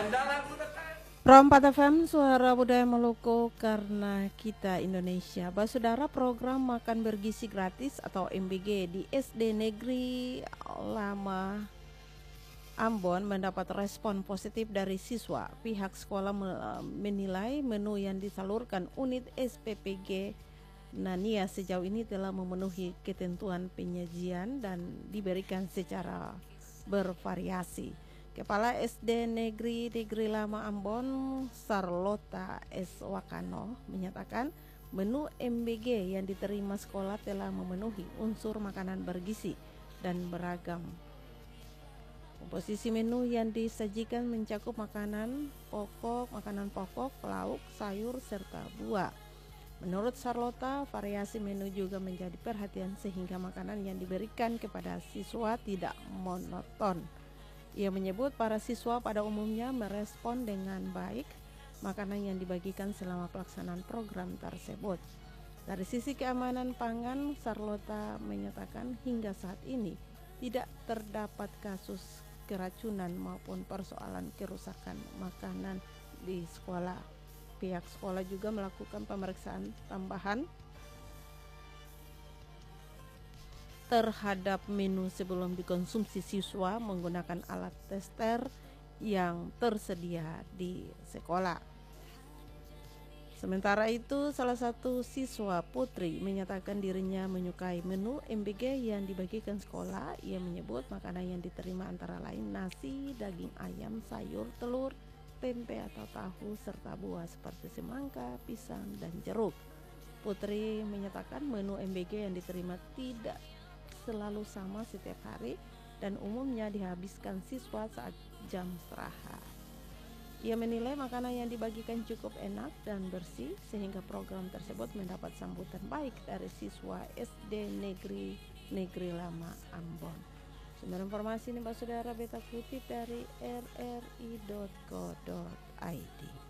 From 4 FM, Suara Budaya Maluku karena kita Indonesia. Saudara, program makan bergizi gratis atau MBG di SD Negeri Lama Ambon mendapat respon positif dari siswa. Pihak sekolah menilai menu yang disalurkan unit SPPG Nania sejauh ini telah memenuhi ketentuan penyajian dan diberikan secara bervariasi. Kepala SD Negeri Lama Ambon, Sarlota S. Wakano, menyatakan menu MBG yang diterima sekolah telah memenuhi unsur makanan bergizi dan beragam. Komposisi menu yang disajikan mencakup makanan pokok, lauk, sayur, serta buah. Menurut Sarlota, variasi menu juga menjadi perhatian sehingga makanan yang diberikan kepada siswa tidak monoton. Ia menyebut para siswa pada umumnya merespon dengan baik makanan yang dibagikan selama pelaksanaan program tersebut. Dari sisi keamanan pangan, Sarlota menyatakan hingga saat ini tidak terdapat kasus keracunan maupun persoalan kerusakan makanan di sekolah. Pihak sekolah juga melakukan pemeriksaan tambahan terhadap menu sebelum dikonsumsi siswa menggunakan alat tester yang tersedia di sekolah. Sementara itu, salah satu siswa Putri menyatakan dirinya menyukai menu MBG yang dibagikan sekolah. Ia menyebut makanan yang diterima antara lain nasi, daging ayam, sayur, telur, tempe atau tahu, serta buah seperti semangka, pisang, dan jeruk. Putri menyatakan menu MBG yang diterima tidak selalu sama setiap hari dan umumnya dihabiskan siswa saat jam istirahat. Ia menilai makanan yang dibagikan cukup enak dan bersih sehingga program tersebut mendapat sambutan baik dari siswa SD Negeri Lama Ambon. Sumber informasi ini Saudara beta kutip dari rri.co.id.